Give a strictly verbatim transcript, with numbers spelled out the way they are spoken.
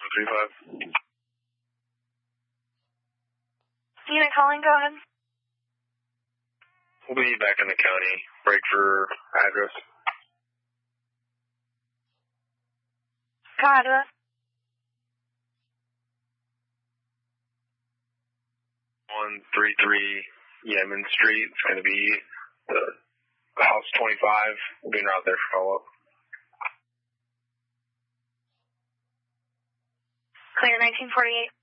three five. Unit calling, go ahead. We'll be back in the county. Break for address. Call address. one three three Yemen Street. It's going to be the house twenty-five. We'll be out there for follow-up. Clear nineteen forty-eight.